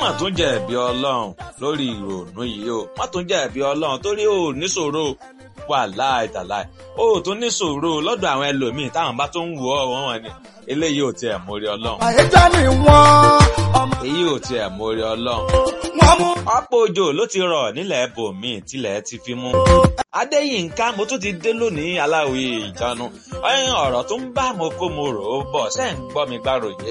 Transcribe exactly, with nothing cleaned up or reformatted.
mà tún jẹ̀bi Ọlọ́run lórí ìrònú yìí o má tún jẹ̀bi Ọlọ́run torí ò níṣòro wàláì tàláì ó tún níṣòro lọ́dọ̀ àwọn ẹlòmíì táwọn bá tún ń wò ọ́ wọn ni eléyìí ò tiẹ̀ mórí Ọlọ́run. àyíká ni wọ́n. èyí ò tiẹ̀ mórí Ọlọ́run. ọ̀pọ̀ òjò ló ti rọ̀ nílẹ̀ ibòmíì tilẹ̀ ti fi mú. Adéyínká mo tún ti dé lónìí aláwìí ìjánu ọ̀rọ̀ tó ń bá mo kó mo rò ó bọ̀ ṣé ń gbọ́ mi gbàròyé.